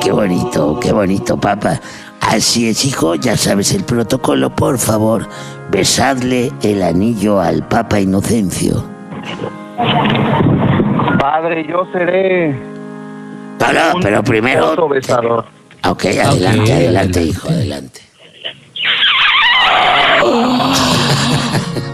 qué bonito, papá. Así es, hijo, ya sabes el protocolo, por favor, besadle el anillo al Papa Inocencio. Padre, yo seré... No, pero primero... besador. Ok, adelante, hijo, adelante.